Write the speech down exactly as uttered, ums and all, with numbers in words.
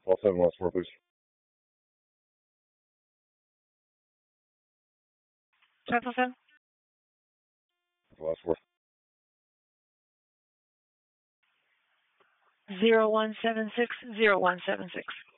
Call seven last four, please. Triple seven. Last four. Zero one seven six zero one seven six.